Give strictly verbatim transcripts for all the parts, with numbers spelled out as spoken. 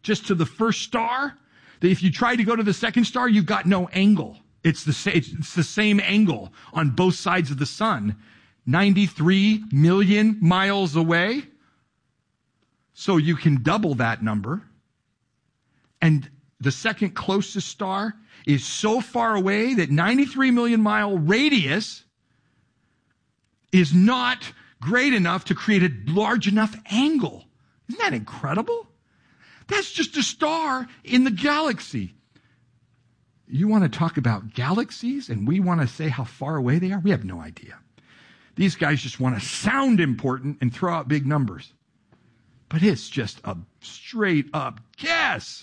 just to the first star, that if you try to go to the second star, you've got no angle. It's the, sa- it's the same angle on both sides of the sun. ninety-three million miles away. So you can double that number. And the second closest star is so far away that ninety-three million mile radius is not great enough to create a large enough angle. Isn't that incredible? That's just a star in the galaxy. You want to talk about galaxies and we want to say how far away they are? We have no idea. These guys just want to sound important and throw out big numbers. But it's just a straight up guess.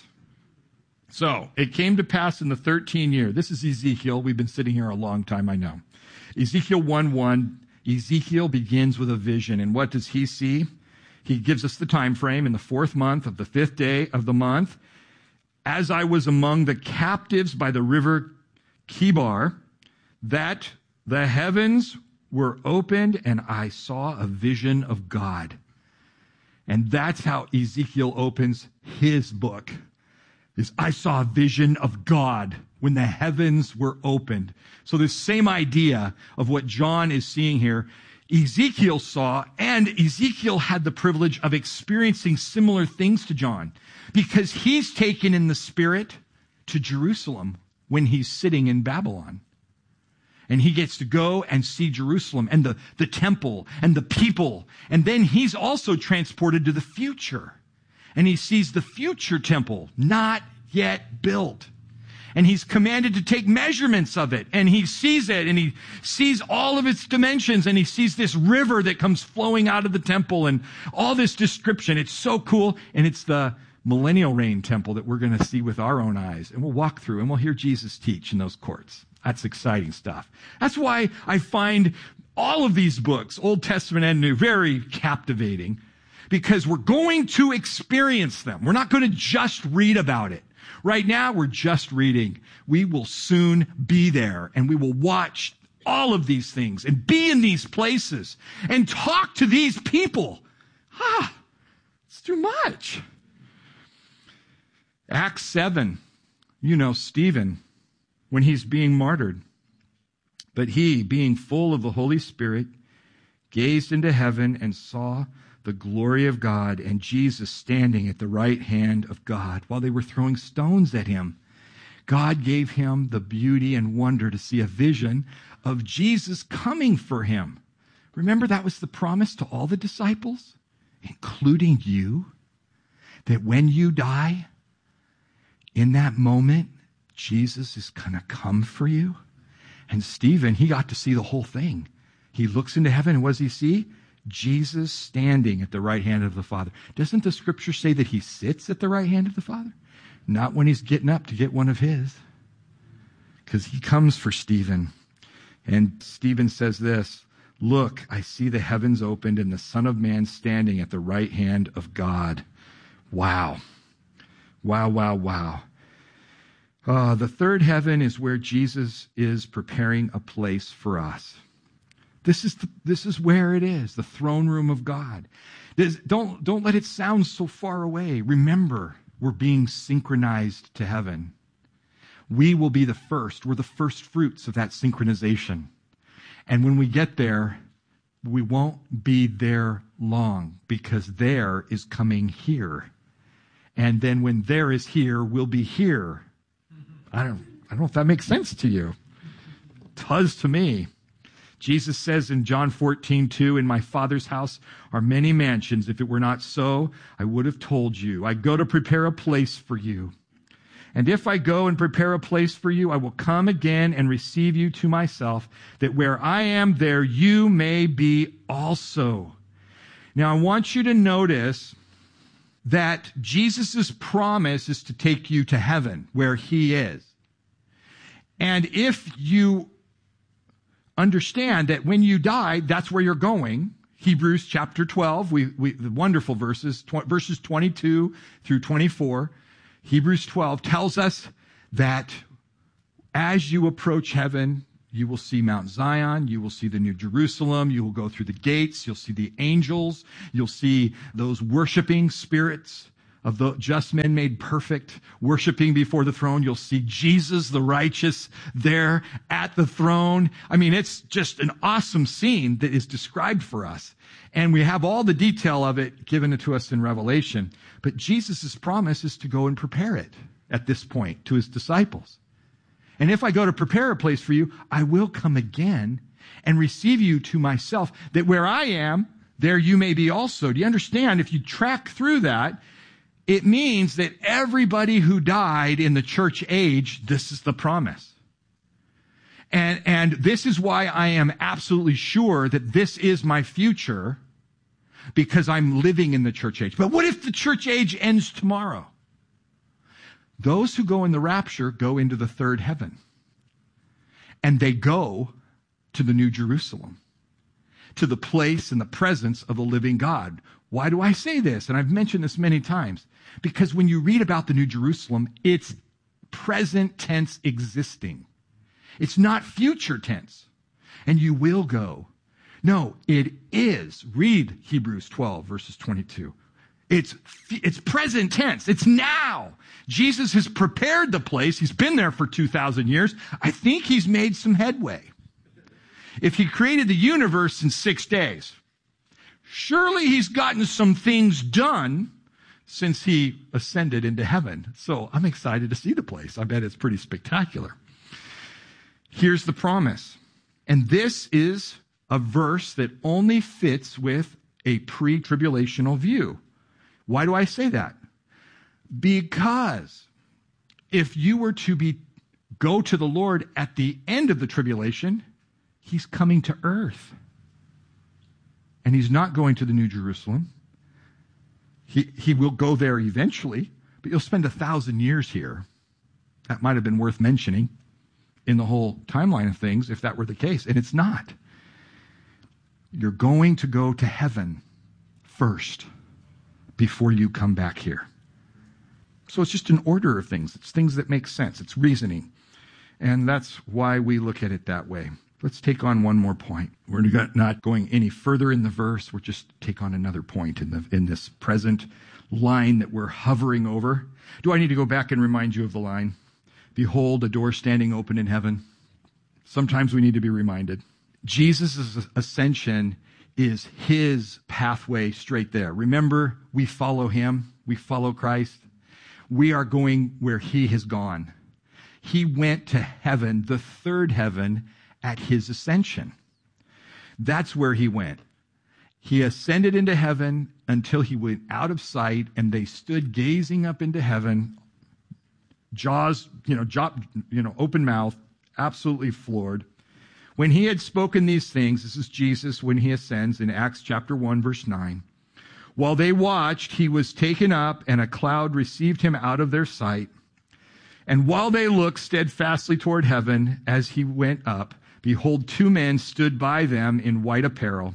So it came to pass in the thirteenth year. This is Ezekiel. We've been sitting here a long time, I know. Ezekiel one one. Ezekiel begins with a vision. And what does he see? He gives us the time frame in the fourth month of the fifth day of the month. As I was among the captives by the river Kibar, that the heavens were opened and I saw a vision of God. And that's how Ezekiel opens his book. Is I saw a vision of God when the heavens were opened. So this same idea of what John is seeing here, Ezekiel saw, and Ezekiel had the privilege of experiencing similar things to John because he's taken in the Spirit to Jerusalem when he's sitting in Babylon. And he gets to go and see Jerusalem and the, the temple and the people. And then he's also transported to the future. And he sees the future temple, not yet built. And he's commanded to take measurements of it. And he sees it, and he sees all of its dimensions, and he sees this river that comes flowing out of the temple, and all this description. It's so cool. And it's the millennial reign temple that we're going to see with our own eyes. And we'll walk through, and we'll hear Jesus teach in those courts. That's exciting stuff. That's why I find all of these books, Old Testament and New, very captivating, because we're going to experience them. We're not going to just read about it. Right now, we're just reading. We will soon be there, and we will watch all of these things and be in these places and talk to these people. Ah, it's too much. Acts seven, you know, Stephen, when he's being martyred. But he, being full of the Holy Spirit, gazed into heaven and saw the glory of God and Jesus standing at the right hand of God while they were throwing stones at him. God gave him the beauty and wonder to see a vision of Jesus coming for him. Remember, that was the promise to all the disciples, including you, that when you die, in that moment, Jesus is going to come for you. And Stephen, he got to see the whole thing. He looks into heaven, and what does he see? Jesus standing at the right hand of the Father. Doesn't the scripture say that he sits at the right hand of the Father? Not when he's getting up to get one of his. Because he comes for Stephen. And Stephen says this, look, I see the heavens opened and the Son of Man standing at the right hand of God. Wow. Wow, wow, wow. Uh, the third heaven is where Jesus is preparing a place for us. This is the, this is where it is, the throne room of God. This, don't, don't let it sound so far away. Remember, we're being synchronized to heaven. We will be the first. We're the first fruits of that synchronization. And when we get there, we won't be there long because there is coming here. And then when there is here, we'll be here. I don't, I don't know if that makes sense to you. It does to me. Jesus says in John fourteen two, in my Father's house are many mansions. If it were not so, I would have told you. I go to prepare a place for you. And if I go and prepare a place for you, I will come again and receive you to myself, that where I am, there you may be also. Now, I want you to notice that Jesus' promise is to take you to heaven, where he is. And if you understand that when you die, that's where you're going. Hebrews chapter twelve, we, we the wonderful verses, tw- verses twenty-two through twenty-four. Hebrews twelve tells us that as you approach heaven, you will see Mount Zion, you will see the New Jerusalem, you will go through the gates, you'll see the angels, you'll see those worshiping spirits of the just men made perfect, worshiping before the throne. You'll see Jesus, the righteous, there at the throne. I mean, it's just an awesome scene that is described for us. And we have all the detail of it given to us in Revelation. But Jesus' promise is to go and prepare it at this point to his disciples. And if I go to prepare a place for you, I will come again and receive you to myself, that where I am, there you may be also. Do you understand? If you track through that, it means that everybody who died in the church age, this is the promise. And, and this is why I am absolutely sure that this is my future, because I'm living in the church age. But what if the church age ends tomorrow? Those who go in the rapture go into the third heaven. And they go to the New Jerusalem, to the place and the presence of the living God. Why do I say this? And I've mentioned this many times. Because when you read about the New Jerusalem, it's present tense existing. It's not future tense. And you will go. No, it is. Read Hebrews twelve, verses twenty-two. It's, it's present tense. It's now. Jesus has prepared the place. He's been there for two thousand years. I think he's made some headway. If he created the universe in six days, surely he's gotten some things done since he ascended into heaven. So I'm excited to see the place. I bet it's pretty spectacular. Here's the promise. And this is a verse that only fits with a pre-tribulational view. Why do I say that? Because if you were to be go to the Lord at the end of the tribulation, he's coming to earth. And he's not going to the New Jerusalem. He, he will go there eventually, but you'll spend a thousand years here. That might have been worth mentioning in the whole timeline of things if that were the case. And it's not. You're going to go to heaven first before you come back here. So it's just an order of things. It's things that make sense. It's reasoning. And that's why we look at it that way. Let's take on one more point. We're not going any further in the verse. We're just take on another point in the in this present line that we're hovering over. Do I need to go back and remind you of the line? Behold, a door standing open in heaven. Sometimes we need to be reminded. Jesus' ascension is his pathway straight there. Remember, we follow him. We follow Christ. We are going where he has gone. He went to heaven, the third heaven, at his ascension. That's where he went. He ascended into heaven until he went out of sight, and they stood gazing up into heaven, jaws, you know, jaw, you know, open mouth, absolutely floored. When he had spoken these things, this is Jesus when he ascends in Acts chapter one, verse nine. While they watched, he was taken up, and a cloud received him out of their sight. And while they looked steadfastly toward heaven as he went up, behold, two men stood by them in white apparel,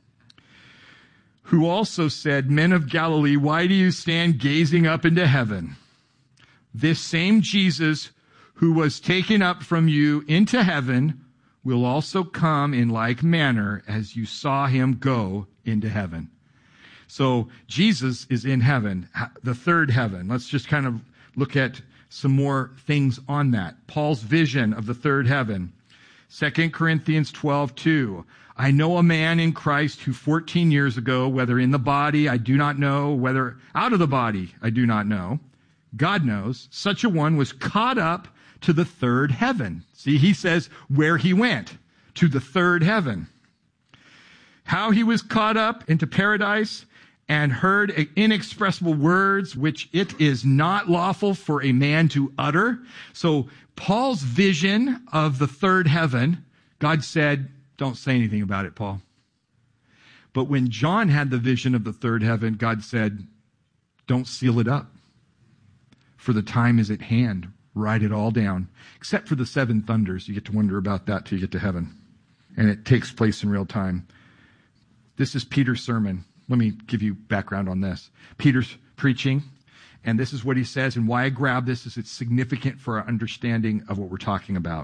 who also said, Men of Galilee, why do you stand gazing up into heaven? This same Jesus who was taken up from you into heaven will also come in like manner as you saw him go into heaven. So Jesus is in heaven, the third heaven. Let's just kind of look at some more things on that. Paul's vision of the third heaven. Second Corinthians twelve two. I know a man in Christ who fourteen years ago, whether in the body, I do not know, whether out of the body, I do not know. God knows. Such a one was caught up to the third heaven. See, he says where he went, to the third heaven. How he was caught up into paradise and heard inexpressible words which it is not lawful for a man to utter. So Paul's vision of the third heaven, God said, don't say anything about it, Paul. But when John had the vision of the third heaven, God said, don't seal it up, for the time is at hand. Write it all down, except for the seven thunders. You get to wonder about that till you get to heaven. And it takes place in real time. This is Peter's sermon. Let me give you background on this. Peter's preaching, and this is what he says, and why I grab this is it's significant for our understanding of what we're talking about.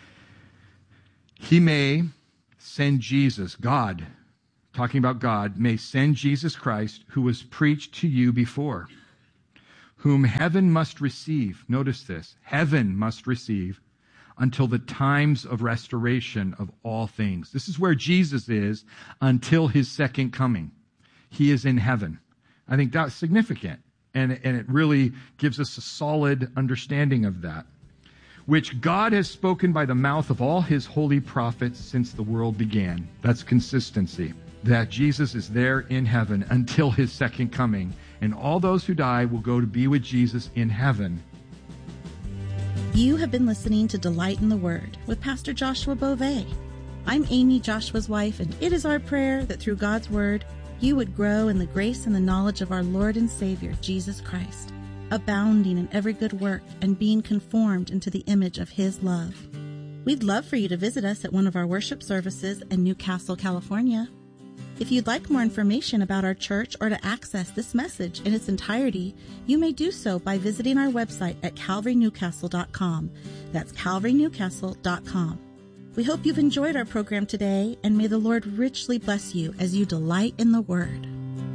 He may send Jesus, God, talking about God, may send Jesus Christ, who was preached to you before, whom heaven must receive. Notice this. Heaven must receive until the times of restoration of all things. This is where Jesus is until his second coming. He is in heaven. I think that's significant. And, and it really gives us a solid understanding of that, which God has spoken by the mouth of all his holy prophets since the world began. That's consistency. That Jesus is there in heaven until his second coming. And all those who die will go to be with Jesus in heaven. You have been listening to Delight in the Word with Pastor Joshua Beauvais. I'm Amy, Joshua's wife, and it is our prayer that through God's Word, you would grow in the grace and the knowledge of our Lord and Savior, Jesus Christ, abounding in every good work and being conformed into the image of his love. We'd love for you to visit us at one of our worship services in Newcastle, California. If you'd like more information about our church or to access this message in its entirety, you may do so by visiting our website at calvary newcastle dot com. That's calvary newcastle dot com. We hope you've enjoyed our program today, and may the Lord richly bless you as you delight in the Word.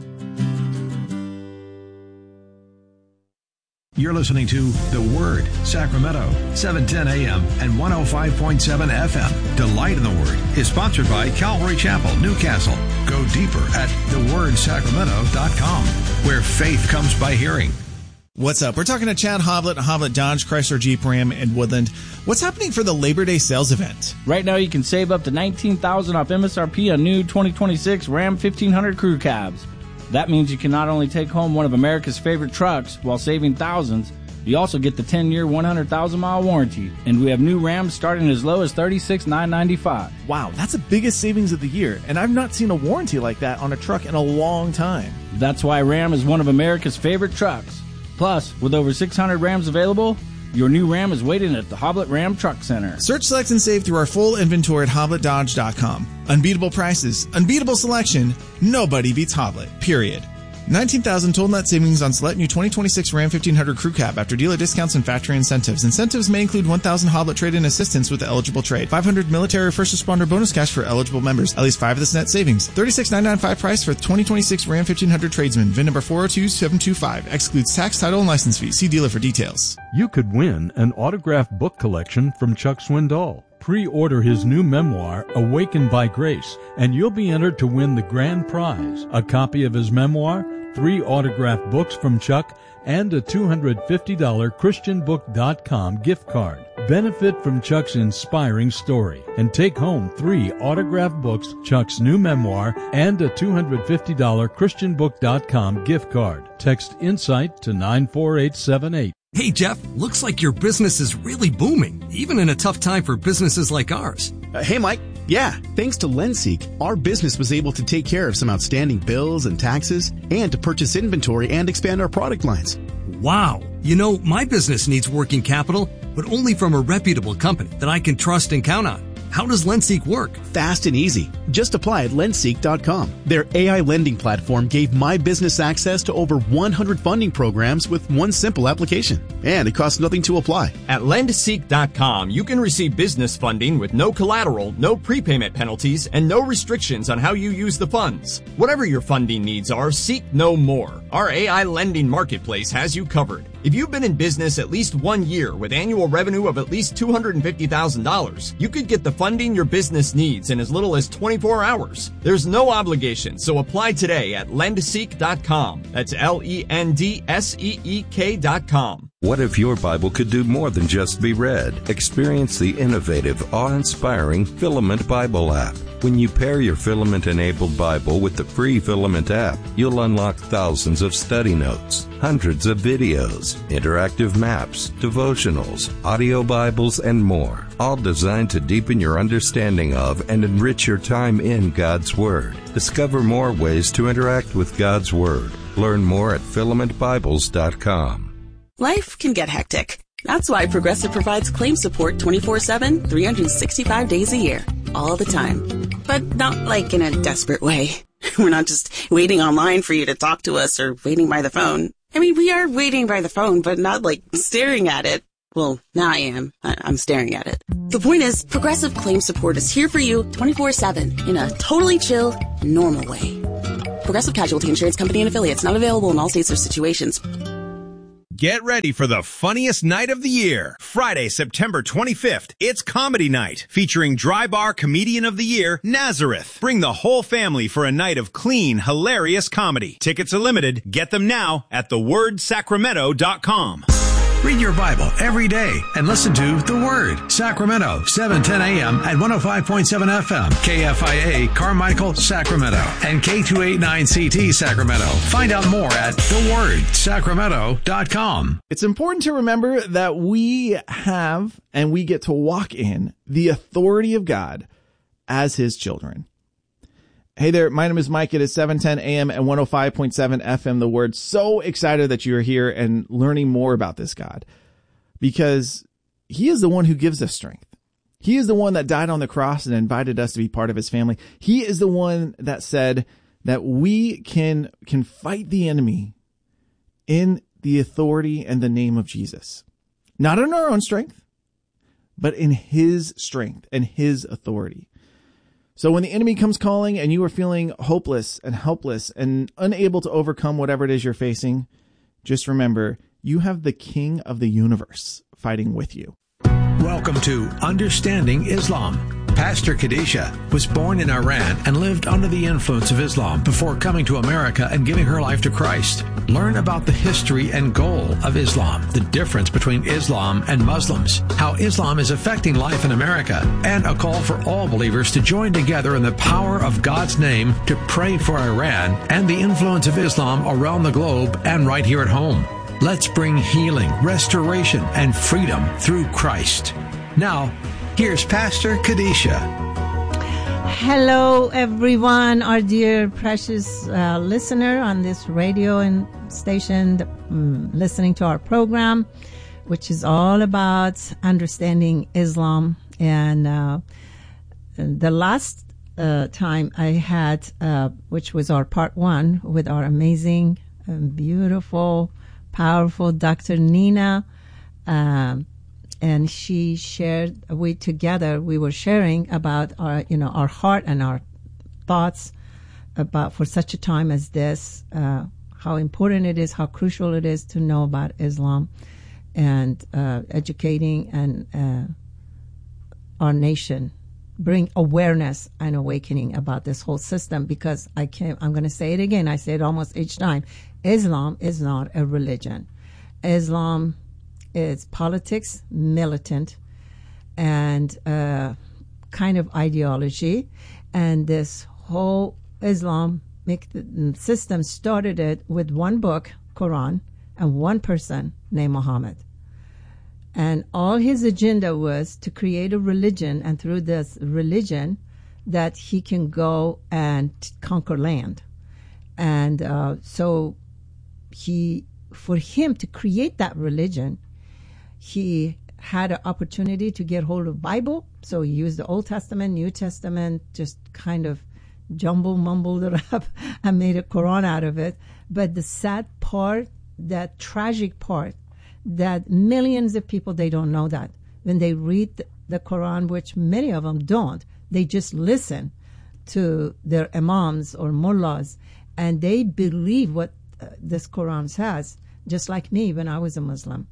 You're listening to The Word, Sacramento, seven ten a.m. and one oh five point seven F M. Delight in the Word is sponsored by Calvary Chapel, Newcastle. Go deeper at the word sacramento dot com, where faith comes by hearing. What's up? We're talking to Chad Hoblet, Hoblet Dodge, Chrysler Jeep Ram in Woodland. What's happening for the Labor Day sales event? Right now you can save up to nineteen thousand dollars off M S R P on new twenty twenty-six Ram fifteen hundred crew cabs. That means you can not only take home one of America's favorite trucks while saving thousands, you also get the ten-year, one hundred thousand mile warranty. And we have new Rams starting as low as thirty-six thousand nine hundred ninety-five dollars. Wow, that's the biggest savings of the year, and I've not seen a warranty like that on a truck in a long time. That's why Ram is one of America's favorite trucks. Plus, with over six hundred Rams available, your new Ram is waiting at the Hoblet Ram Truck Center. Search, select, and save through our full inventory at hoblet dodge dot com. Unbeatable prices, unbeatable selection, nobody beats Hoblet, period. nineteen thousand dollars total net savings on select new twenty twenty-six Ram fifteen hundred crew cab after dealer discounts and factory incentives. Incentives may include one thousand Hoblet trade-in assistance with the eligible trade, five hundred military or first responder bonus cash for eligible members, at least five of this net savings, thirty-six thousand nine hundred ninety-five price for twenty twenty-six Ram fifteen hundred tradesman, V I N number four oh two seven two five, excludes tax, title, and license fee. See dealer for details. You could win an autographed book collection from Chuck Swindoll. Pre-order his new memoir, Awakened by Grace, and you'll be entered to win the grand prize, a copy of his memoir, three autographed books from Chuck, and a two hundred fifty dollars christian book dot com gift card. Benefit from Chuck's inspiring story and take home three autographed books, Chuck's new memoir, and a two hundred fifty dollars christian book dot com gift card. Text INSIGHT to nine four eight seven eight. Hey, Jeff, looks like your business is really booming, even in a tough time for businesses like ours. Uh, hey, Mike. Yeah, thanks to LendSeek, our business was able to take care of some outstanding bills and taxes and to purchase inventory and expand our product lines. Wow. You know, my business needs working capital, but only from a reputable company that I can trust and count on. How does LendSeek work? Fast and easy. Just apply at lendseek dot com. Their A I lending platform gave my business access to over one hundred funding programs with one simple application. And it costs nothing to apply. At lendseek dot com, you can receive business funding with no collateral, no prepayment penalties, and no restrictions on how you use the funds. Whatever your funding needs are, seek no more. Our A I lending marketplace has you covered. If you've been in business at least one year with annual revenue of at least two hundred fifty thousand dollars, you could get the funding your business needs in as little as twenty-four hours. There's no obligation, so apply today at lendseek dot com. That's L E N D S E E K dot com. What if your Bible could do more than just be read? Experience the innovative, awe-inspiring Filament Bible app. When you pair your Filament-enabled Bible with the free Filament app, you'll unlock thousands of study notes, hundreds of videos, interactive maps, devotionals, audio Bibles, and more, all designed to deepen your understanding of and enrich your time in God's Word. Discover more ways to interact with God's Word. Learn more at filament bibles dot com. Life can get hectic. That's why Progressive provides claim support twenty-four seven, three hundred sixty-five days a year, all the time. But not like in a desperate way. We're not just waiting online for you to talk to us or waiting by the phone. I mean, we are waiting by the phone, but not like staring at it. Well, now I am. I- I'm staring at it. The point is, Progressive claim support is here for you twenty-four seven in a totally chill, normal way. Progressive Casualty Insurance Company and Affiliates, not available in all states or situations. Get ready for the funniest night of the year. Friday, September twenty-fifth. It's Comedy Night, featuring Dry Bar Comedian of the Year, Nazareth. Bring the whole family for a night of clean, hilarious comedy. Tickets are limited. Get them now at the word sacramento dot com. Read your Bible every day and listen to The Word. Sacramento, seven ten a.m. at one oh five point seven F M. K F I A, Carmichael, Sacramento. And K two eighty-nine C T, Sacramento. Find out more at the word sacramento dot com. It's important to remember that we have and we get to walk in the authority of God as his children. Hey there, my name is Mike. It is seven ten a.m. and one oh five point seven F M, The Word. So excited that you are here and learning more about this God, because he is the one who gives us strength. He is the one that died on the cross and invited us to be part of his family. He is the one that said that we can, can fight the enemy in the authority and the name of Jesus. Not in our own strength, but in his strength and his authority. So when the enemy comes calling and you are feeling hopeless and helpless and unable to overcome whatever it is you're facing, just remember, you have the King of the universe fighting with you. Welcome to Understanding Islam. Pastor Khadijah was born in Iran and lived under the influence of Islam before coming to America and giving her life to Christ. Learn about the history and goal of Islam, the difference between Islam and Muslims, how Islam is affecting life in America, and a call for all believers to join together in the power of God's name to pray for Iran and the influence of Islam around the globe and right here at home. Let's bring healing, restoration, and freedom through Christ. Now, here's Pastor Khadijah. Hello, everyone, our dear precious uh, listener on this radio and station, um, listening to our program, which is all about understanding Islam. And uh, the last uh, time I had, uh, which was our part one with our amazing, um, beautiful, powerful Doctor Nina, um, and she shared, we together, we were sharing about our, you know, our heart and our thoughts about for such a time as this, uh, how important it is, how crucial it is to know about Islam and uh, educating and uh, our nation, bring awareness and awakening about this whole system, because I can't, I'm going to say it again, I say it almost each time, Islam is not a religion. Islam is politics, militant, and uh, kind of ideology. And this whole Islamic system started it with one book, Quran, and one person named Muhammad. And all his agenda was to create a religion, and through this religion, that he can go and conquer land. And uh, so he, for him to create that religion, he had an opportunity to get hold of Bible, so he used the Old Testament, New Testament, just kind of jumble mumbled it up and made a Quran out of it. But the sad part, that tragic part, that millions of people, they don't know that. When they read the Quran, which many of them don't, they just listen to their imams or mullahs, and they believe what uh, this Quran says, just like me when I was a Muslim.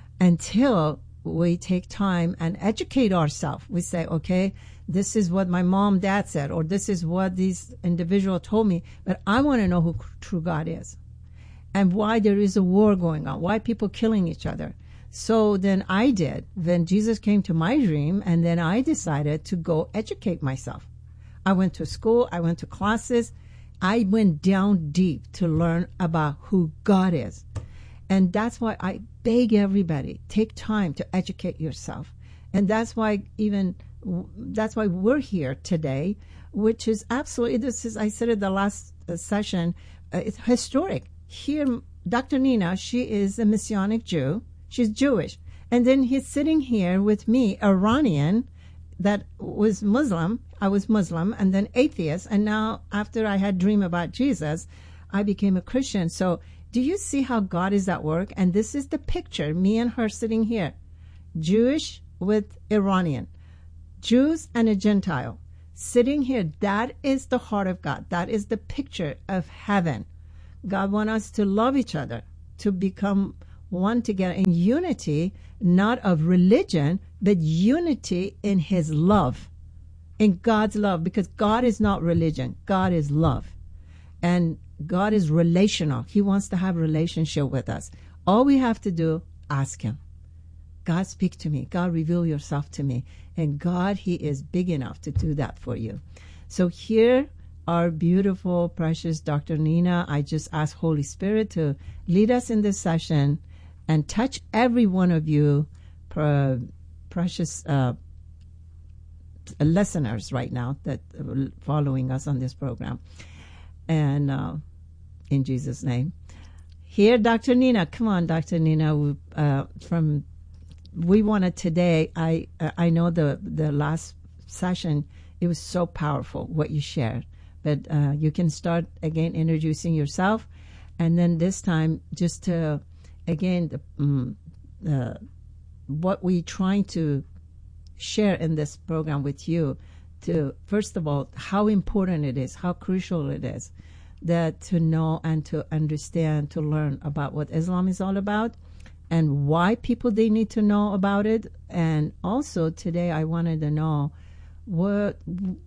Until we take time and educate ourselves. We say, okay, this is what my mom, dad said, or this is what these individuals told me, but I want to know who true God is and why there is a war going on, why people killing each other. So then I did, when Jesus came to my dream, and then I decided to go educate myself. I went to school, I went to classes, I went down deep to learn about who God is. And that's why I beg everybody, take time to educate yourself. And that's why even, that's why we're here today, which is absolutely, this is, I said it the last uh, session, uh, it's historic. Here, Doctor Nina, she is a Messianic Jew. She's Jewish. And then he's sitting here with me, Iranian, that was Muslim. I was Muslim, and then atheist. And now, after I had dream about Jesus, I became a Christian. So, do you see how God is at work? And this is the picture, me and her sitting here, Jewish with Iranian, Jews and a Gentile, sitting here. That is the heart of God. That is the picture of heaven. God wants us to love each other, to become want to get in unity, not of religion, but unity in his love, in God's love, because God is not religion. God is love. And God is relational. He wants to have a relationship with us. All we have to do, ask him. God, speak to me. God, reveal yourself to me. And God, he is big enough to do that for you. So here, our beautiful, precious Doctor Nina, I just ask Holy Spirit to lead us in this session and touch every one of you, pre- precious uh, listeners right now that are following us on this program. And uh, in Jesus' name. Here, Doctor Nina. Come on, Doctor Nina. Uh, from we wanted today, I I know the, the last session, it was so powerful what you shared. But uh, you can start again introducing yourself. And then this time, just to, again, the, um, uh, what we're trying to share in this program with you, to, first of all, how important it is, how crucial it is that to know and to understand, to learn about what Islam is all about and why people, they need to know about it. And also today I wanted to know what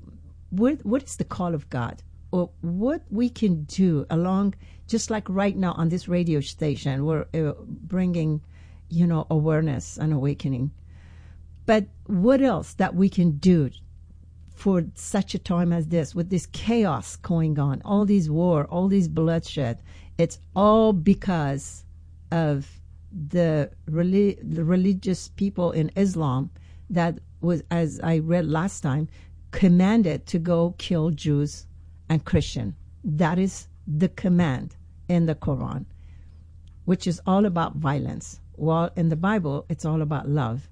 what what is the call of God, or what we can do along, just like right now on this radio station, we're uh, bringing, you know, awareness and awakening. But what else that we can do for such a time as this, with this chaos going on, all these war, all these bloodshed? It's all because of the, reli- the religious people in Islam that was, as I read last time, commanded to go kill Jews and Christian. That is the command in the Quran, which is all about violence. While in the Bible, it's all about love.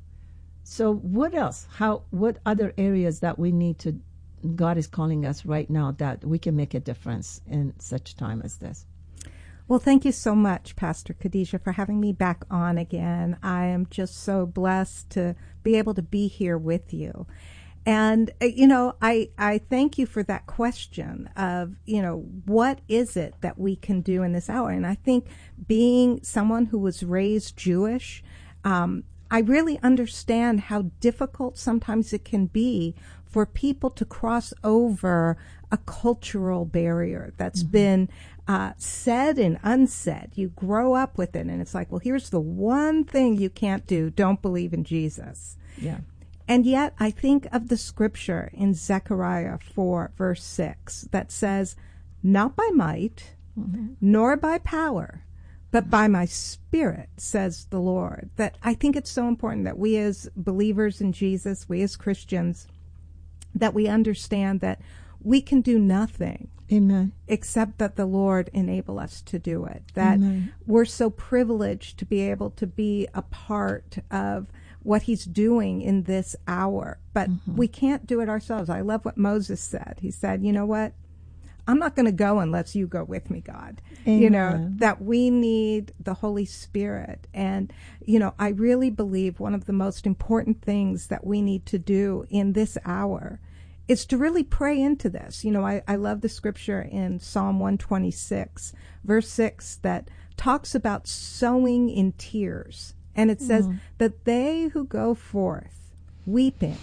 So what else? How? What other areas that we need to, God is calling us right now that we can make a difference in such time as this? Well, thank you so much, Pastor Khadijah, for having me back on again. I am just so blessed to be able to be here with you. And, uh, you know, I, I thank you for that question of, you know, what is it that we can do in this hour? And I think being someone who was raised Jewish, um, I really understand how difficult sometimes it can be for people to cross over a cultural barrier that's mm-hmm. been uh, said and unsaid. You grow up with it, and it's like, well, here's the one thing you can't do. Don't believe in Jesus. Yeah. And yet I think of the scripture in Zechariah four, verse six, that says, not by might, mm-hmm. nor by power, but by my Spirit, says the Lord. That I think it's so important that we as believers in Jesus, we as Christians, that we understand that we can do nothing. Amen. Except that the Lord enable us to do it. That Amen. We're so privileged to be able to be a part of what he's doing in this hour. But mm-hmm. we can't do it ourselves. I love what Moses said. He said, you know what? I'm not going to go unless you go with me, God. Amen. You know, that we need the Holy Spirit. And, you know, I really believe one of the most important things that we need to do in this hour is to really pray into this. You know, I, I love the scripture in Psalm one twenty-six, verse six, that talks about sowing in tears. And it says mm. that they who go forth weeping,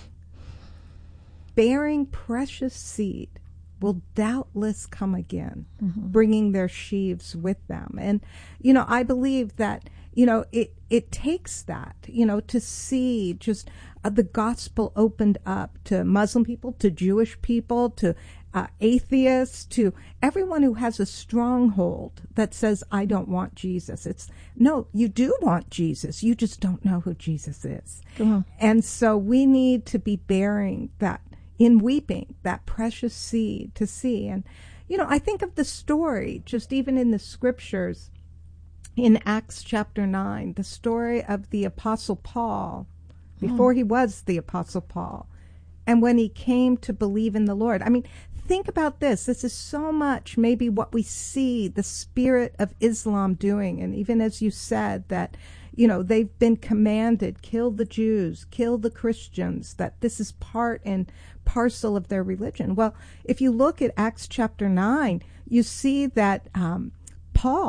bearing precious seed, will doubtless come again, mm-hmm. bringing their sheaves with them. And, you know, I believe that, you know, it, it takes that, you know, to see just uh, the gospel opened up to Muslim people, to Jewish people, to uh, atheists, to everyone who has a stronghold that says, I don't want Jesus. It's, no, you do want Jesus. You just don't know who Jesus is. Come on. And so we need to be bearing that, in weeping, that precious seed to see. And, you know, I think of the story, just even in the scriptures, in Acts chapter nine, the story of the Apostle Paul, before mm. he was the Apostle Paul, and when he came to believe in the Lord. I mean, think about this. This is so much maybe what we see the spirit of Islam doing. And even as you said that, you know, they've been commanded, kill the Jews, kill the Christians, that this is part and parcel of their religion. Well, if you look at Acts chapter nine, you see that um, Paul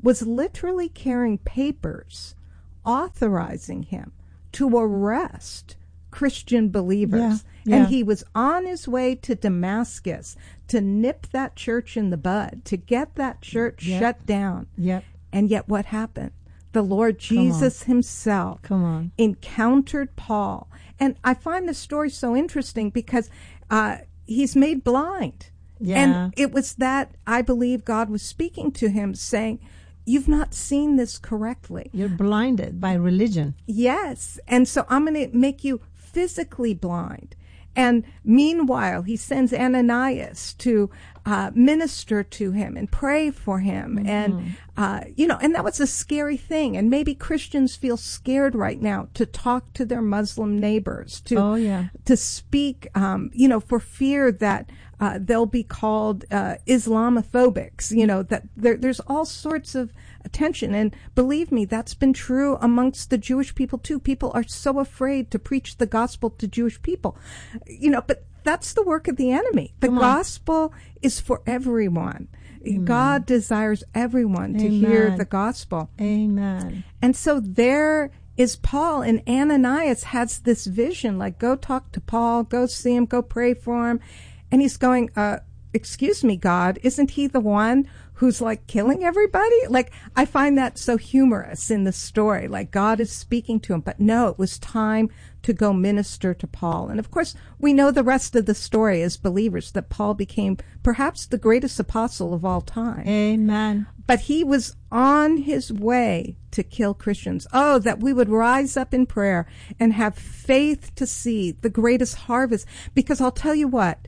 was literally carrying papers authorizing him to arrest Christian believers. Yeah, yeah. And he was on his way to Damascus to nip that church in the bud, to get that church Yep. shut down. Yep. And yet what happened? The Lord Jesus himself Come on. encountered Paul. And I find this story so interesting because uh, he's made blind. Yeah. And it was that I believe God was speaking to him saying, you've not seen this correctly. You're blinded by religion. Yes. And so I'm going to make you physically blind. And meanwhile, he sends Ananias to uh, minister to him and pray for him. Mm-hmm. And, uh, you know, and that was a scary thing. And maybe Christians feel scared right now to talk to their Muslim neighbors, to, Oh, yeah. to speak, um, you know, for fear that uh, they'll be called uh, Islamophobics, you know, that there, there's all sorts of attention. And believe me, that's been true amongst the Jewish people too. People are so afraid to preach the gospel to Jewish people, you know, but that's the work of the enemy. The Come on. gospel is for everyone. God desires everyone to hear Amen. the gospel. Amen. And so there is Paul, and Ananias has this vision, like, go talk to Paul, go see him, go pray for him. And he's going, uh, excuse me, God, isn't he the one who's like killing everybody? Like, I find that so humorous in the story. Like, God is speaking to him. But no, it was time to go minister to Paul. And of course, we know the rest of the story as believers, that Paul became perhaps the greatest apostle of all time. Amen. But he was on his way to kill Christians. Oh, that we would rise up in prayer and have faith to see the greatest harvest. Because I'll tell you what,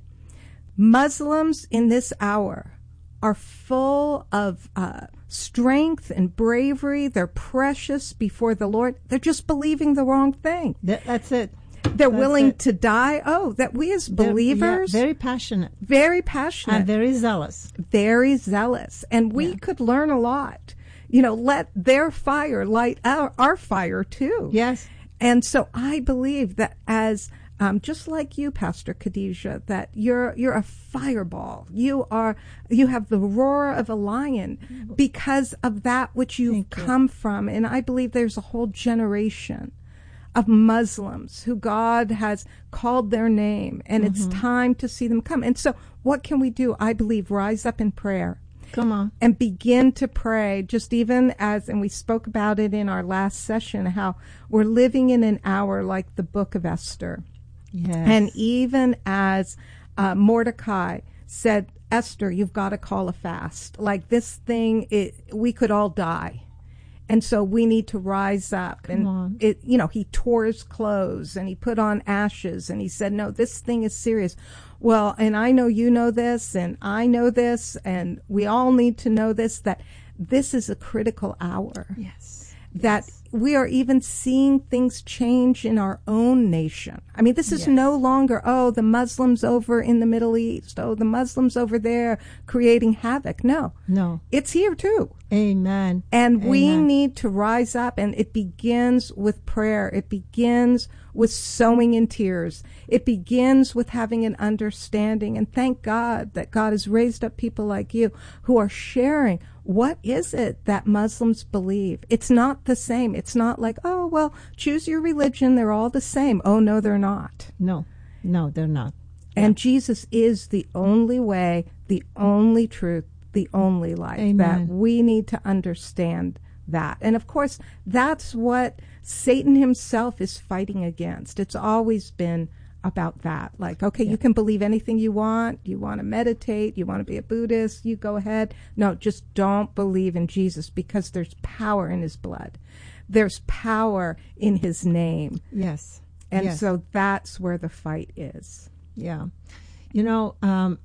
Muslims in this hour are full of uh, strength and bravery. They're precious before the Lord. They're just believing the wrong thing. That, that's it. They're That's willing it. to die. Oh, that we as They're- believers, yeah, very passionate very passionate, and very zealous. very zealous, and we Yeah. could learn a lot. You know, let their fire light our, our fire too. Yes. And so I believe that as um, just like you, Pastor Khadijah, that you're you're a fireball. You are you have the roar of a lion because of that which you've Thank you. come from. And I believe there's a whole generation of Muslims who God has called their name, and it's time to see them come. And so what can we do? I believe rise up in prayer. Come on. And begin to pray, just even as, and we spoke about it in our last session, how we're living in an hour like the book of Esther. Yes. And even as uh, Mordecai said, Esther, you've got to call a fast. Like this thing, it, we could all die. And so we need to rise up. Come and on. it, you know, he tore his clothes and he put on ashes and he said, no, this thing is serious. Well, and I know you know this and I know this and we all need to know this, that this is a critical hour. Yes. That Yes. we are even seeing things change in our own nation. I mean, this is Yes. no longer, oh, the Muslims over in the Middle East, oh, the Muslims over there creating havoc. No, No. it's here too. Amen. And we Amen. need to rise up, and it begins with prayer. It begins with sowing in tears. It begins with having an understanding. And thank God that God has raised up people like you who are sharing. What is it that Muslims believe? It's not the same. It's not like, oh, well, choose your religion. They're all the same. Oh, no, they're not. No. No, they're not. And Jesus is the only way, the only truth, the only life. Amen. That we need to understand that. And of course, that's what Satan himself is fighting against. It's always been about that. Like, okay, Yeah. you can believe anything you want. You want to meditate. You want to be a Buddhist. You go ahead. No, just don't believe in Jesus, because there's power in his blood. There's power in his name. Yes. And Yes. so that's where the fight is. Yeah. You know, um,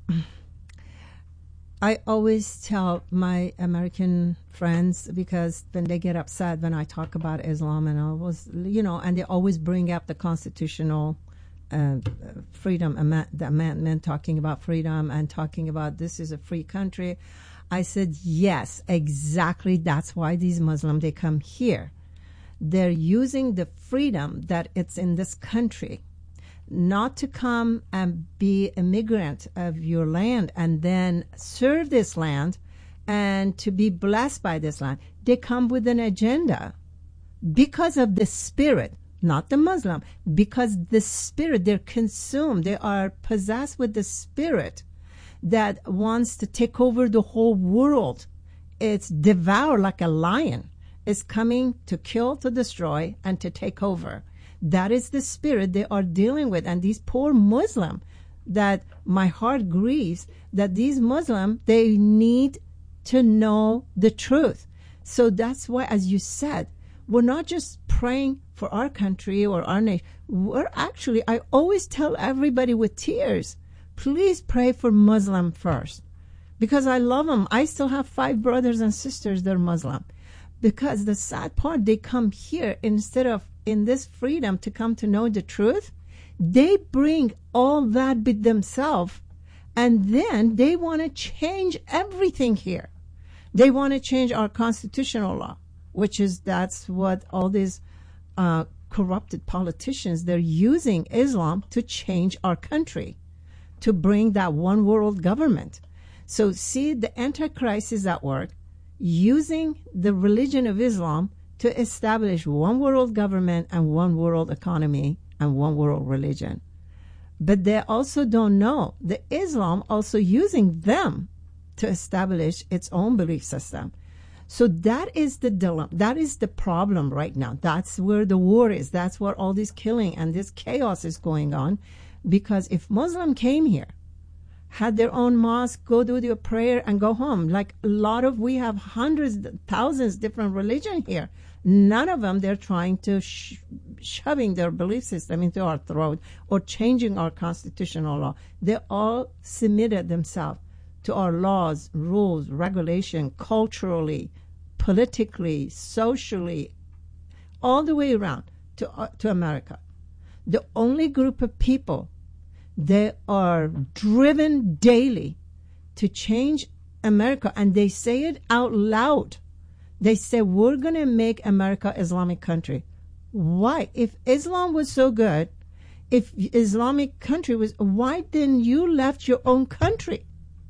I always tell my American friends, because when they get upset when I talk about Islam, and I was, you know, and they always bring up the constitutional uh, freedom, ama- the amendment talking about freedom and talking about this is a free country. I said, yes, exactly. That's why these Muslims, they come here. They're using the freedom that it's in this country, not to come and be immigrant of your land and then serve this land and to be blessed by this land. They come with an agenda because of the spirit, not the Muslim, because the spirit, they're consumed, they are possessed with the spirit that wants to take over the whole world. It's devour like a lion. It's coming to kill, to destroy, and to take over. That is the spirit they are dealing with. And these poor Muslims, that my heart grieves, that these Muslims, they need to know the truth. So that's why, as you said, we're not just praying for our country or our nation. We're actually, I always tell everybody with tears, please pray for Muslim first. Because I love them. I still have five brothers and sisters that are Muslim. Because the sad part, they come here instead of in this freedom to come to know the truth. They bring all that with themselves, and then they want to change everything here. They want to change our constitutional law, which is, that's what all these uh, corrupted politicians, they're using Islam to change our country, to bring that one world government. So see, the Antichrist is at work, using the religion of Islam to establish one world government and one world economy and one world religion. But they also don't know that Islam also using them to establish its own belief system. So that is the dilemma. That is the problem right now. That's where the war is. That's where all this killing and this chaos is going on. Because if Muslim came here, had their own mosque, go do their prayer and go home. Like a lot of, we have hundreds, thousands different religion here. None of them, they're trying to sh- shoving their belief system into our throat or changing our constitutional law. They all submitted themselves to our laws, rules, regulation, culturally, politically, socially, all the way around to uh, to America. The only group of people, they are driven daily to change America, and they say it out loud. They say, we're going to make America Islamic country. Why? If Islam was so good, if Islamic country was, why didn't you left your own country?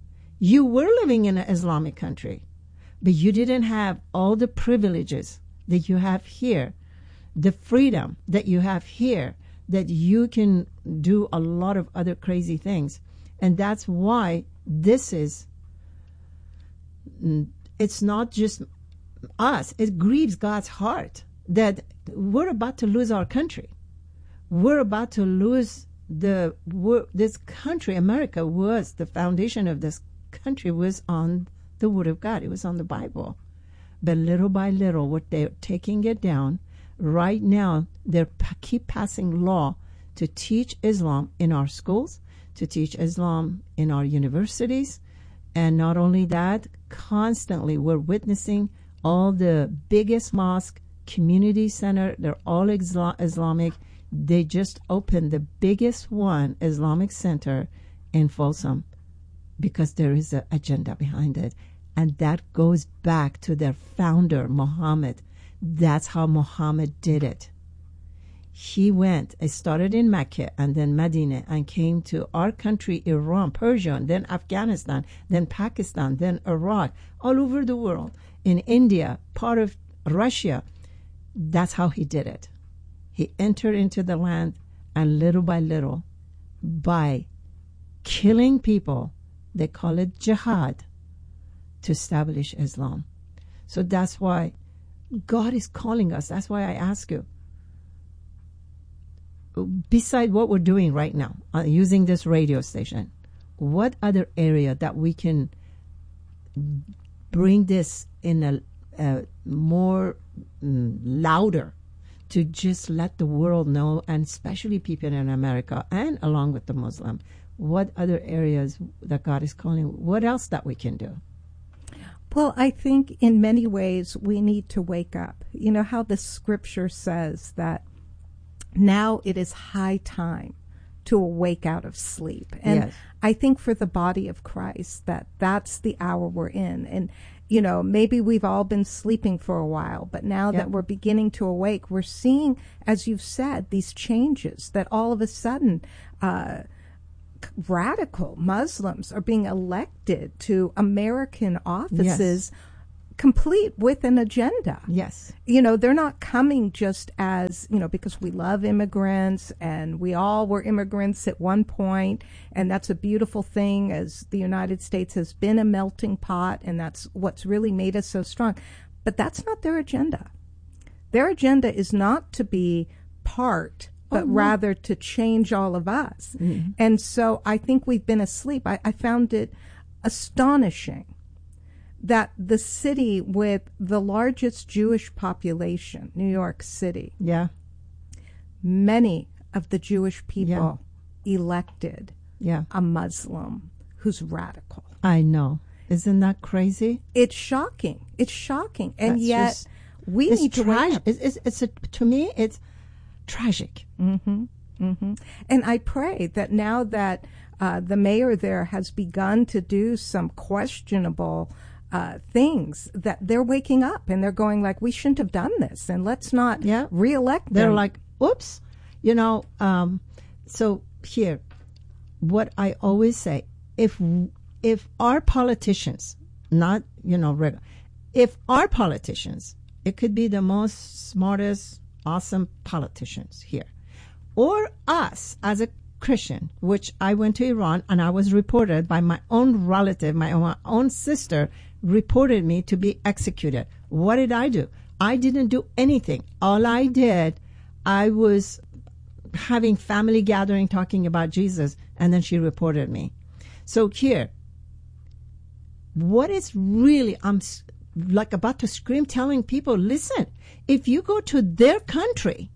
You were living in an Islamic country, but you didn't have all the privileges that you have here, the freedom that you have here, that you can do a lot of other crazy things. And that's why this is, it's not just us. It grieves God's heart that we're about to lose our country. We're about to lose the, this country. America was, the foundation of this country was on the Word of God. It was on the Bible. But little by little, what they're taking it down. Right now, they keep passing law to teach Islam in our schools, to teach Islam in our universities. And not only that, constantly we're witnessing all the biggest mosque, community center, they're all Isla- Islamic. They just opened the biggest one, Islamic center, in Folsom, because there is an agenda behind it. And that goes back to their founder, Muhammad. That's how Muhammad did it. He went, it started in Mecca and then Medina, and came to our country, Iran, Persia, and then Afghanistan, then Pakistan, then Iraq, all over the world, in India, part of Russia. That's how he did it. He entered into the land, and little by little, by killing people, they call it jihad, to establish Islam. So that's why God is calling us. That's why I ask you, beside what we're doing right now, uh, using this radio station, what other area that we can bring this in a, a more mm, louder, to just let the world know, and especially people in America and along with the Muslim, what other areas that God is calling, what else that we can do? Well, I think in many ways we need to wake up. You know how the scripture says that now it is high time to awake out of sleep. And yes. I think for the body of Christ that that's the hour we're in. And, you know, maybe we've all been sleeping for a while, but now yep. that we're beginning to awake, we're seeing, as you've said, these changes that all of a sudden uh, radical Muslims are being elected to American offices, yes, complete with an agenda. Yes. You know, they're not coming just as, you know, because we love immigrants and we all were immigrants at one point, and that's a beautiful thing, as the United States has been a melting pot, and that's what's really made us so strong. But that's not their agenda. Their agenda is not to be part, but oh, rather to change all of us. Mm-hmm. And so I think we've been asleep. I, I found it astonishing that the city with the largest Jewish population, New York City, yeah, many of the Jewish people yeah. elected yeah. a Muslim who's radical. I know. Isn't that crazy? It's shocking. It's shocking. And That's yet just, we need to tra- it's, it's, it's a, to me, it's tragic. Mm-hmm. Mm-hmm. And I pray that now that uh, the mayor there has begun to do some questionable Uh, things, that they're waking up and they're going like, we shouldn't have done this, and let's not yeah. reelect them. They're like, oops. You know, um, so here, what I always say, if if our politicians, not, you know, regular, if our politicians, it could be the most smartest, awesome politicians here, or us as a Christian, which I went to Iran and I was reported by my own relative, my own, own sister, reported me to be executed. What did I do? I didn't do anything. All I did, I was having family gathering talking about Jesus, and then she reported me. So here, what is really, I'm like about to scream, telling people, listen, if you go to their country,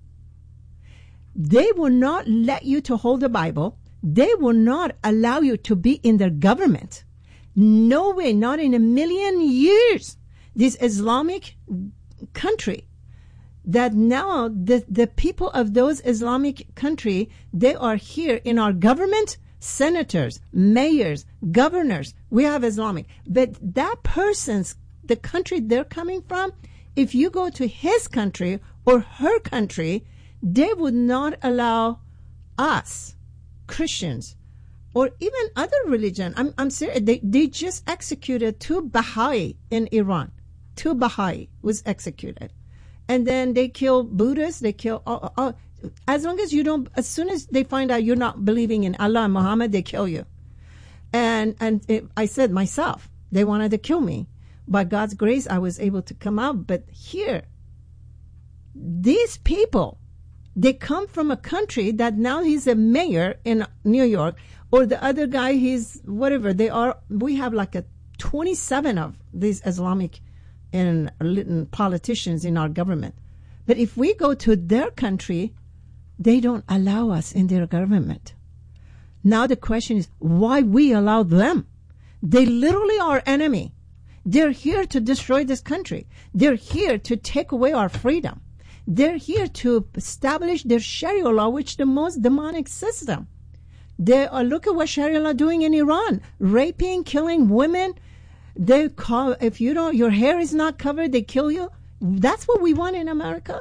they will not let you to hold the Bible. They will not allow you to be in their government. No way, not in a million years. This Islamic country, that now the, the people of those Islamic country, they are here in our government, senators, mayors, governors. We have Islamic. But that person's, the country they're coming from, if you go to his country or her country, they would not allow us, Christians, or even other religion. I'm, I'm serious. They, they just executed two Baha'i in Iran. Two Baha'i was executed. And then they kill Buddhists. They kill, all, all, as long as you don't, as soon as they find out you're not believing in Allah and Muhammad, they kill you. And, and it, I said myself, they wanted to kill me. By God's grace, I was able to come out. But here, these people, they come from a country that now he's a mayor in New York, or the other guy, he's whatever. They are. We have like a twenty-seven of these Islamic and politicians in our government. But if we go to their country, they don't allow us in their government. Now the question is, why we allow them? They literally are enemy. They're here to destroy this country. They're here to take away our freedom. They're here to establish their Sharia law, which is the most demonic system. They are, look at what Sharia law doing in Iran, raping, killing women. They call, if you don't, your hair is not covered, they kill you. That's what we want in America.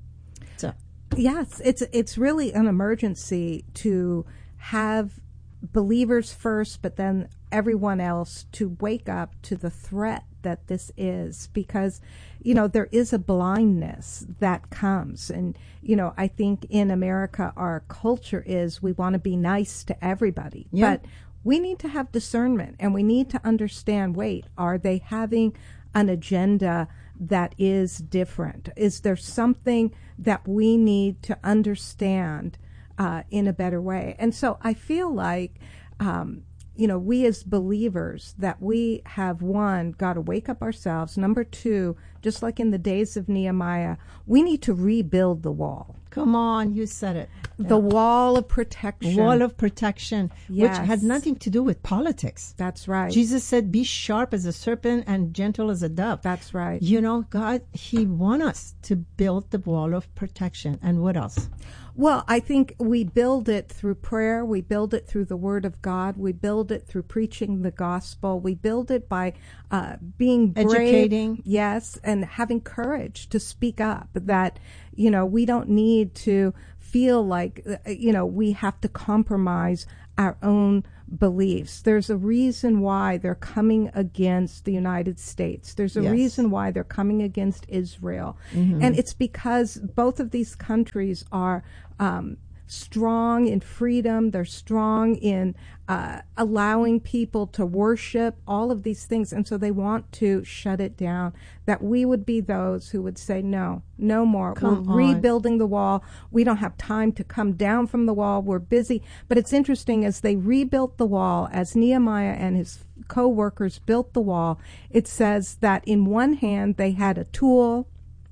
So, yes, it's it's really an emergency to have believers first, but then everyone else to wake up to the threat that this is, because, you know, there is a blindness that comes. And, you know, I think in America, our culture is we want to be nice to everybody. Yeah. But we need to have discernment, and we need to understand, wait, are they having an agenda that is different? Is there something that we need to understand uh, in a better way? And so I feel like, um, you know, we as believers, that we have, one, got to wake up ourselves. Number two, just like in the days of Nehemiah, we need to rebuild the wall. Come on, you said it. The yeah. wall of protection. Wall of protection, yes. Which had nothing to do with politics. That's right. Jesus said, be sharp as a serpent and gentle as a dove. That's right. You know, God, He wants us to build the wall of protection. And what else? Well, I think we build it through prayer. We build it through the Word of God. We build it through preaching the gospel. We build it by uh, being brave, educating. Yes, and having courage to speak up. That, you know, we don't need to feel like, you know, we have to compromise our own beliefs. There's a reason why they're coming against the United States. There's a Yes. reason why they're coming against Israel. Mhm. And it's because both of these countries are um, strong in freedom. They're strong in uh, allowing people to worship, all of these things. And so they want to shut it down. That we would be those who would say, no, no more. Come We're on. rebuilding the wall. We don't have time to come down from the wall. We're busy. But it's interesting, as they rebuilt the wall, as Nehemiah and his co-workers built the wall, it says that in one hand they had a tool.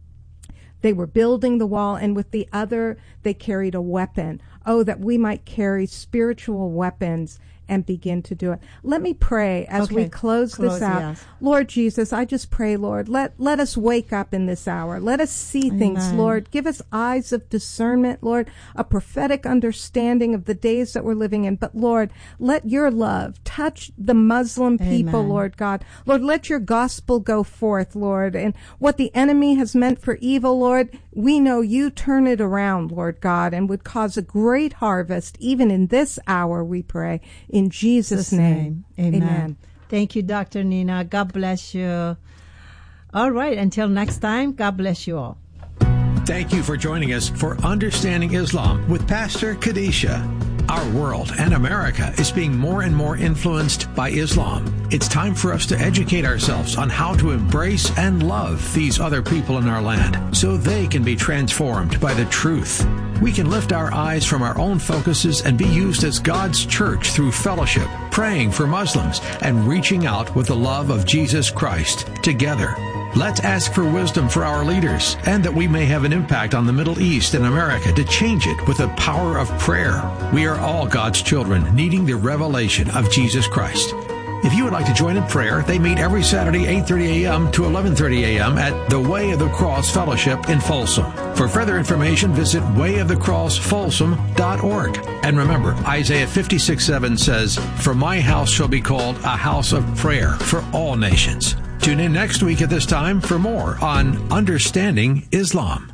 They were building the wall, and with the other, they carried a weapon. Oh, that we might carry spiritual weapons and begin to do it. Let me pray as Okay. we close, Close, this out. yes. Lord Jesus, I just pray, Lord, let, let us wake up in this hour. Let us see things, Amen. Lord. Give us eyes of discernment, Lord, a prophetic understanding of the days that we're living in. But, Lord, let your love touch the Muslim people, Amen. Lord God. Lord, let your gospel go forth, Lord. And what the enemy has meant for evil, Lord, we know you turn it around, Lord God, and would cause a great harvest, even in this hour, we pray. In Jesus' name, Amen. amen. Thank you, Doctor Nina. God bless you. All right. Until next time, God bless you all. Thank you for joining us for Understanding Islam with Pastor Kadisha. Our world and America is being more and more influenced by Islam. It's time for us to educate ourselves on how to embrace and love these other people in our land so they can be transformed by the truth. We can lift our eyes from our own focuses and be used as God's church through fellowship, praying for Muslims, and reaching out with the love of Jesus Christ together. Let's ask for wisdom for our leaders and that we may have an impact on the Middle East and America to change it with the power of prayer. We are all God's children needing the revelation of Jesus Christ. If you would like to join in prayer, they meet every Saturday, eight thirty a.m. to eleven thirty a.m. at the Way of the Cross Fellowship in Folsom. For further information, visit way of the cross folsom dot org. And remember, Isaiah fifty-six seven says, "For my house shall be called a house of prayer for all nations." Tune in next week at this time for more on Understanding Islam.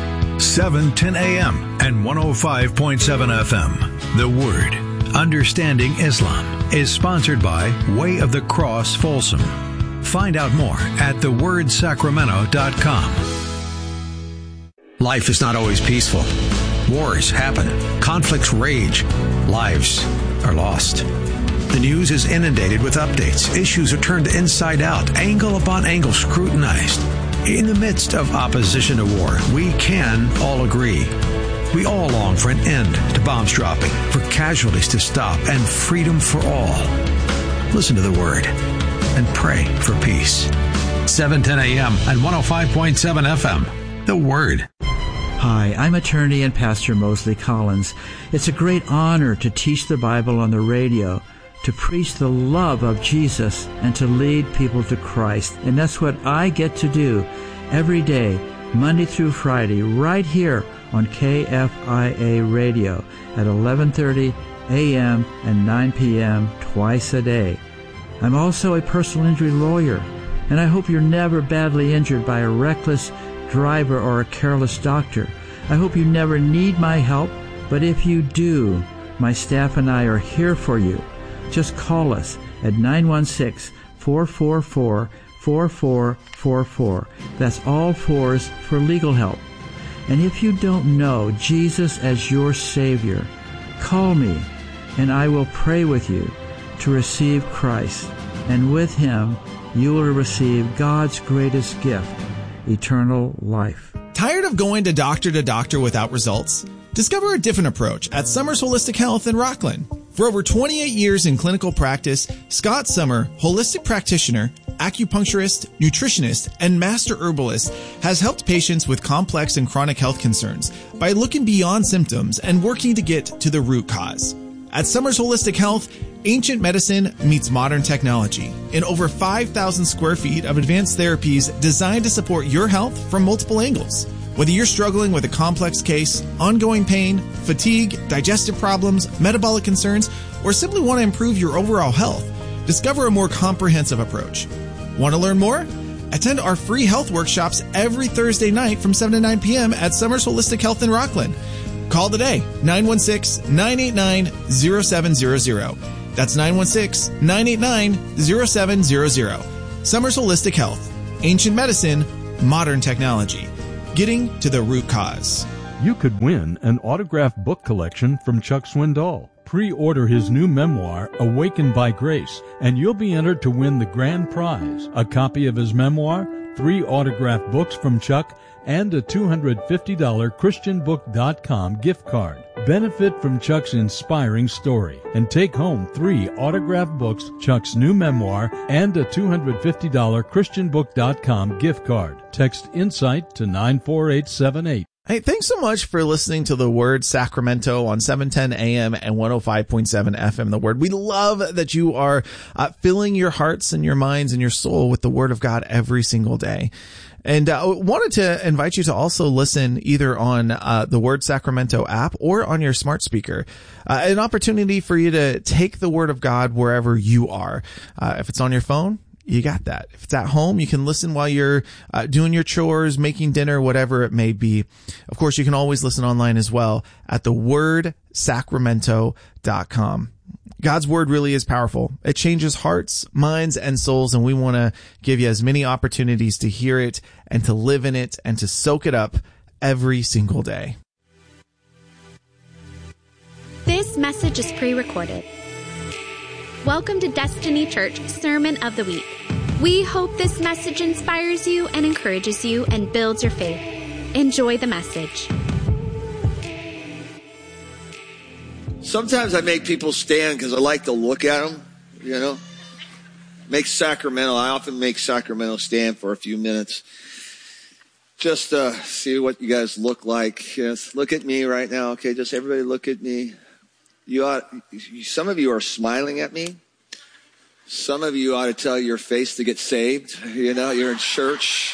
seven ten a.m. and one oh five point seven F M. The Word, Understanding Islam, is sponsored by Way of the Cross Folsom. Find out more at the word sacramento dot com. Life is not always peaceful. Wars happen. Conflicts rage. Lives are lost. The news is inundated with updates. Issues are turned inside out, angle upon angle scrutinized. In the midst of opposition to war, we can all agree. We all long for an end to bombs dropping, for casualties to stop, and freedom for all. Listen to the Word and pray for peace. seven ten a.m. and one oh five point seven F M. The Word. Hi, I'm attorney and pastor Mosley Collins. It's a great honor to teach the Bible on the radio, to preach the love of Jesus, and to lead people to Christ. And that's what I get to do every day, Monday through Friday, right here on K F I A Radio at eleven thirty a.m. and nine p.m. twice a day. I'm also a personal injury lawyer, and I hope you're never badly injured by a reckless driver or a careless doctor. I hope you never need my help, but if you do, my staff and I are here for you. Just call us at nine one six, four four four, four four four four. That's all fours for legal help. And if you don't know Jesus as your Savior, call me and I will pray with you to receive Christ. And with Him, you will receive God's greatest gift, eternal life. Tired of going to doctor to doctor without results? Discover a different approach at Summers Holistic Health in Rockland. For over twenty-eight years in clinical practice, Scott Summer, holistic practitioner, acupuncturist, nutritionist, and master herbalist, has helped patients with complex and chronic health concerns by looking beyond symptoms and working to get to the root cause. At Summers Holistic Health, ancient medicine meets modern technology in over five thousand square feet of advanced therapies designed to support your health from multiple angles. Whether you're struggling with a complex case, ongoing pain, fatigue, digestive problems, metabolic concerns, or simply want to improve your overall health, discover a more comprehensive approach. Want to learn more? Attend our free health workshops every Thursday night from seven to nine p.m. at Summers Holistic Health in Rockland. Call today, nine one six, nine eight nine, zero seven zero zero. That's nine one six, nine eight nine, zero seven zero zero. Summers Holistic Health. Ancient medicine, modern technology. Getting to the root cause. You could win an autographed book collection from Chuck Swindoll. Pre-order his new memoir, Awakened by Grace, and you'll be entered to win the grand prize, a copy of his memoir, three autographed books from Chuck, and a two hundred fifty dollars Christian book dot com gift card. Benefit from Chuck's inspiring story and take home three autographed books, Chuck's new memoir, and a two hundred fifty dollars Christian book dot com gift card. Text INSIGHT to nine four eight seven eight. Hey, thanks so much for listening to The Word Sacramento on seven ten A M and one oh five point seven F M The Word. We love that you are uh, filling your hearts and your minds and your soul with the Word of God every single day. And I uh, wanted to invite you to also listen either on uh, the Word Sacramento app or on your smart speaker. Uh, an opportunity for you to take the Word of God wherever you are. Uh, if it's on your phone, you got that. If it's at home, you can listen while you're uh, doing your chores, making dinner, whatever it may be. Of course, you can always listen online as well at the word sacramento dot com. God's word really is powerful. It changes hearts, minds, and souls, and we want to give you as many opportunities to hear it and to live in it and to soak it up every single day. This message is pre-recorded. Welcome to Destiny Church Sermon of the Week. We hope this message inspires you and encourages you and builds your faith. Enjoy the message. Sometimes I make people stand because I like to look at them, you know. Make Sacramento, I often make Sacramento stand for a few minutes. Just to see what you guys look like. Yes, look at me right now, okay? Just everybody look at me. You ought, some of you are smiling at me. Some of you ought to tell your face to get saved. You know, you're in church.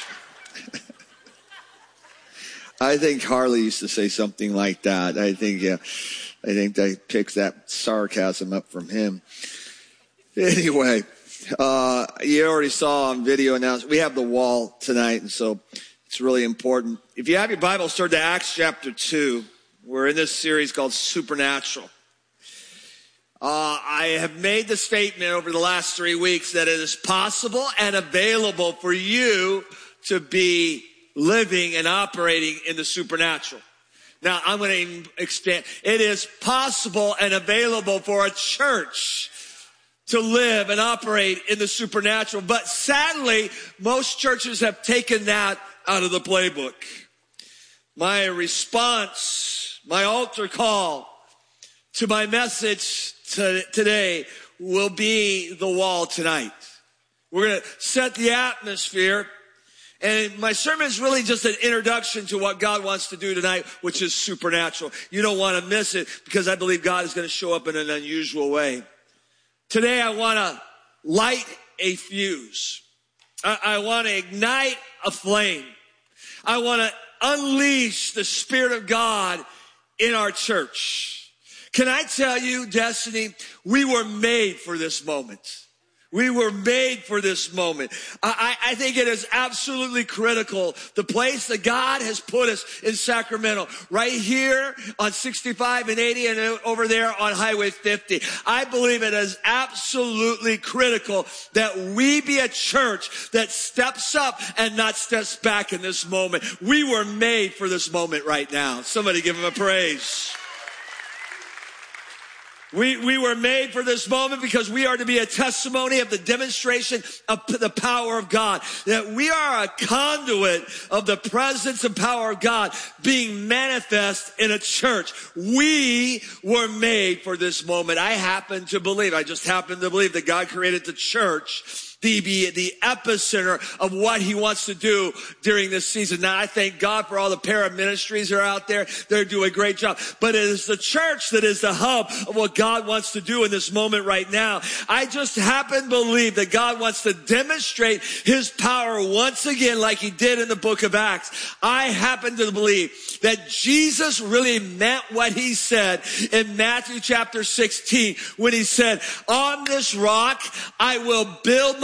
I think Harley used to say something like that. I think, yeah, I think they picked that sarcasm up from him. Anyway, uh, you already saw on video announcement, we have the wall tonight, and so it's really important. If you have your Bible, turn to Acts chapter two. We're in this series called Supernatural. Uh, I have made the statement over the last three weeks that it is possible and available for you to be living and operating in the supernatural. Now, I'm going to expand. It is possible and available for a church to live and operate in the supernatural. But sadly, most churches have taken that out of the playbook. My response, my altar call to my message to today will be the wall tonight. We're going to set the atmosphere. And my sermon is really just an introduction to what God wants to do tonight, which is supernatural. You don't want to miss it because I believe God is going to show up in an unusual way. Today I want to light a fuse. I, I want to ignite a flame. I want to unleash the Spirit of God in our church. Can I tell you, Destiny, we were made for this moment. We were made for this moment. I, I think it is absolutely critical. The place that God has put us in Sacramento, right here on sixty-five and eighty and over there on Highway fifty. I believe it is absolutely critical that we be a church that steps up and not steps back in this moment. We were made for this moment right now. Somebody give him a praise. We, we were made for this moment because we are to be a testimony of the demonstration of the power of God. That we are a conduit of the presence and power of God being manifest in a church. We were made for this moment. I happen to believe, I just happen to believe that God created the church to be the epicenter of what he wants to do during this season. Now, I thank God for all the para-ministries that are out there. They're doing a great job. But it is the church that is the hub of what God wants to do in this moment right now. I just happen to believe that God wants to demonstrate his power once again like he did in the book of Acts. I happen to believe that Jesus really meant what he said in Matthew chapter sixteen when he said, on this rock I will build my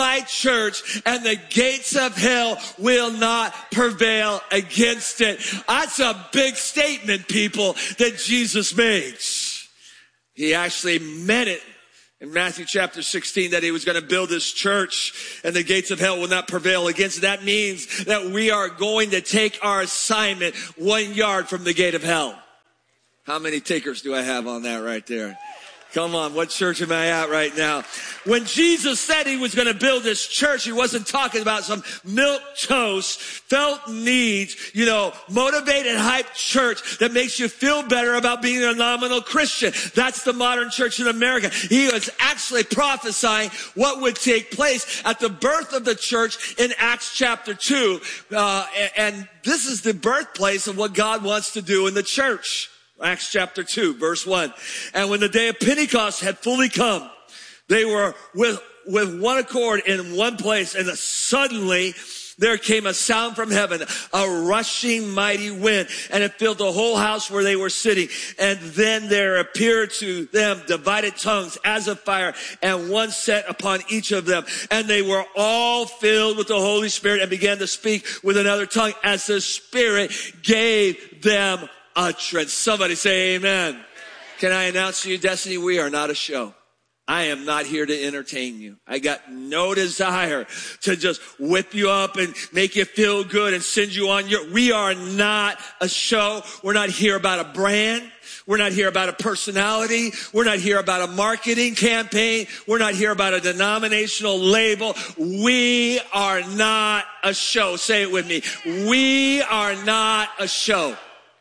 my church, and the gates of hell will not prevail against it. That's a big statement, people, that Jesus makes. He actually meant it in Matthew chapter sixteen, that he was going to build his church and the gates of hell will not prevail against it. That means that we are going to take our assignment one yard from the gate of hell. How many takers do I have on that right there? Come on, what church am I at right now? When Jesus said he was going to build this church, he wasn't talking about some milquetoast, felt needs, you know, motivated, hyped church that makes you feel better about being a nominal Christian. That's the modern church in America. He was actually prophesying what would take place at the birth of the church in Acts chapter two. Uh, and this is the birthplace of what God wants to do in the church. Acts chapter two, verse one. And when the day of Pentecost had fully come, they were with, with one accord in one place, and suddenly there came a sound from heaven, a rushing mighty wind, and it filled the whole house where they were sitting. And then there appeared to them divided tongues as of fire, and one sat upon each of them. And they were all filled with the Holy Spirit and began to speak with another tongue as the Spirit gave them utterance. Somebody say amen. Can I announce to you, Destiny, we are not a show. I am not here to entertain you. I got no desire to just whip you up and make you feel good and send you on your, we are not a show. We're not here about a brand. We're not here about a personality. We're not here about a marketing campaign. We're not here about a denominational label. We are not a show. Say it with me. We are not a show.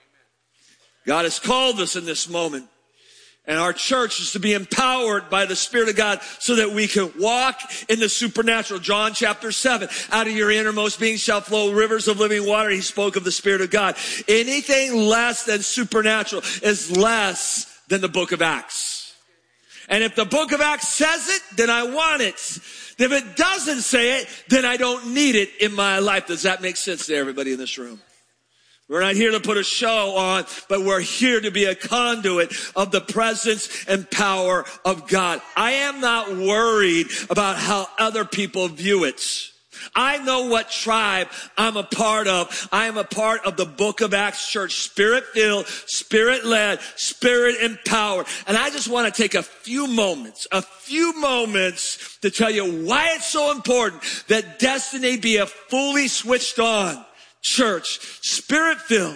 God has called us in this moment, and our church is to be empowered by the Spirit of God so that we can walk in the supernatural. John chapter seven, out of your innermost being shall flow rivers of living water. He spoke of the Spirit of God. Anything less than supernatural is less than the book of Acts. And if the book of Acts says it, then I want it. If it doesn't say it, then I don't need it in my life. Does that make sense to everybody in this room? We're not here to put a show on, but we're here to be a conduit of the presence and power of God. I am not worried about how other people view it. I know what tribe I'm a part of. I am a part of the Book of Acts church, Spirit-filled, Spirit-led, Spirit-empowered. And I just want to take a few moments, a few moments to tell you why it's so important that Destiny be a fully switched on church, Spirit-filled,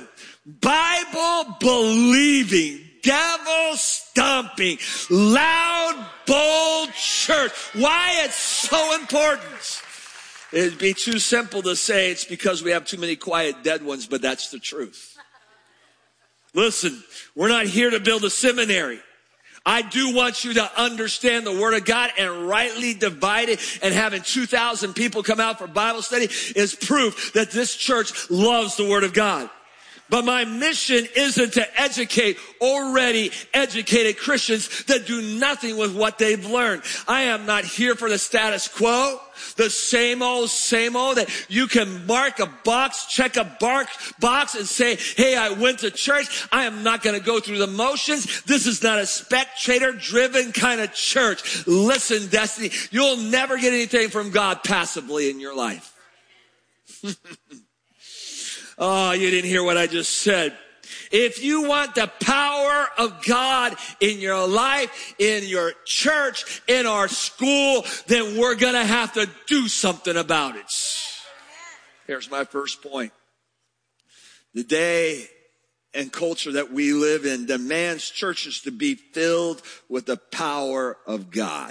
Bible-believing, devil-stomping, loud, bold church. Why it's so important? It'd be too simple to say it's because we have too many quiet dead ones, but that's the truth. Listen, we're not here to build a seminary. I do want you to understand the Word of God and rightly divide it, and having two thousand people come out for Bible study is proof that this church loves the Word of God. But my mission isn't to educate already educated Christians that do nothing with what they've learned. I am not here for the status quo, the same old, same old, that you can mark a box, check a bar- box and say, hey, I went to church. I am not going to go through the motions. This is not a spectator-driven kind of church. Listen, Destiny, you'll never get anything from God passively in your life. Oh, you didn't hear what I just said. If you want the power of God in your life, in your church, in our school, then we're going to have to do something about it. Here's my first point. The day and culture that we live in demands churches to be filled with the power of God.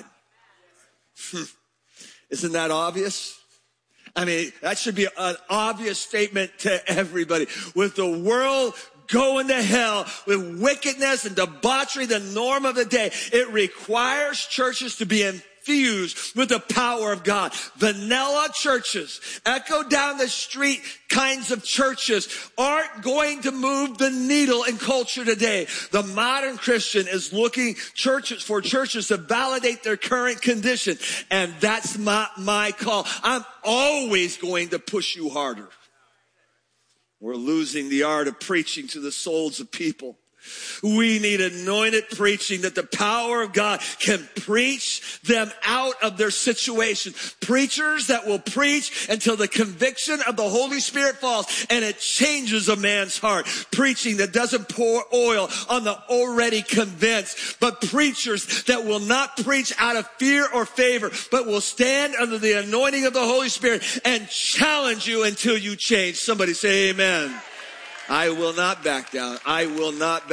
Isn't that obvious? I mean, that should be an obvious statement to everybody. With the world going to hell, with wickedness and debauchery, the norm of the day, it requires churches to be infused with the power of God. Vanilla churches, echo down the street kinds of churches aren't going to move the needle in culture today. The modern Christian is looking churches for churches to validate their current condition. And that's my, my call. I'm always going to push you harder. We're losing the art of preaching to the souls of people. We need anointed preaching, that the power of God can preach them out of their situation. Preachers that will preach until the conviction of the Holy Spirit falls and it changes a man's heart. Preaching that doesn't pour oil on the already convinced, but preachers that will not preach out of fear or favor, but will stand under the anointing of the Holy Spirit and challenge you until you change. Somebody say amen. I will not back down. I will not back